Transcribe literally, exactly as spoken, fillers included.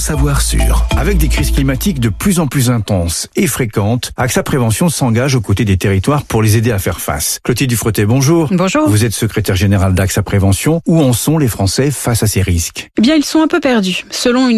savoir sûr. Avec des crises climatiques de plus en plus intenses et fréquentes, AXA Prévention s'engage aux côtés des territoires pour les aider à faire face. Clotilde Dufretet, bonjour. Bonjour. Vous êtes secrétaire générale d'AXA Prévention. Où en sont les Français face à ces risques ? Eh bien, ils sont un peu perdus. Selon une